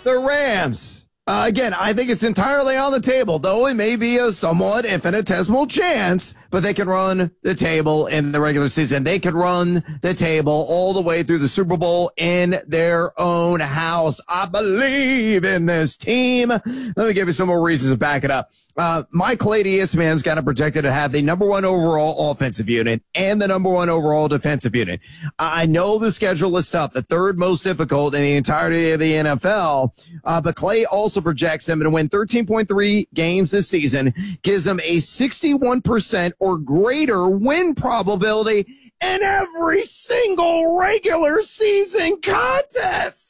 The Rams. Again, I think it's entirely on the table, though it may be a somewhat infinitesimal chance, but they can run the table in the regular season. They can run the table all the way through the Super Bowl in their own house. I believe in this team. Let me give you some more reasons to back it up. Mike Ladius, man's got it projected to have the number 1 overall offensive unit and the number 1 overall defensive unit. I know the schedule is tough, the third most difficult in the entirety of the NFL, but Clay also projects them to win 13.3 games this season, gives them a 61% or greater win probability in every single regular season contest.